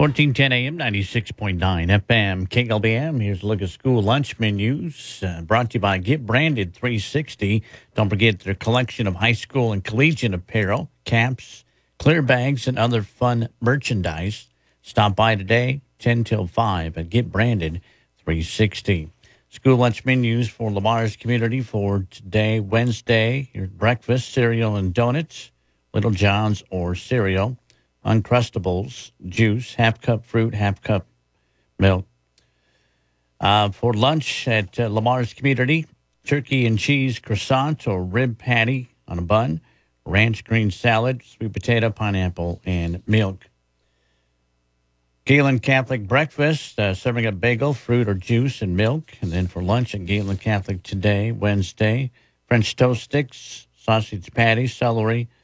1410 AM, 96.9 FM, KLBM. Here's a look at school lunch menus brought to you by Get Branded 360. Don't forget their collection of high school and collegiate apparel, caps, clear bags, and other fun merchandise. Stop by today, 10 till 5 at Get Branded 360. School lunch menus for Lamar's community for today, Wednesday. Your breakfast, cereal and donuts, Little John's or cereal. Uncrustables, juice, half cup fruit, half cup milk. For lunch at Lamar's community, turkey and cheese croissant or rib patty on a bun, ranch green salad, sweet potato, pineapple, and milk. Galen Catholic breakfast, serving a bagel, fruit or juice, and milk. And then for lunch at Galen Catholic today, Wednesday, French toast sticks, sausage patty, celery,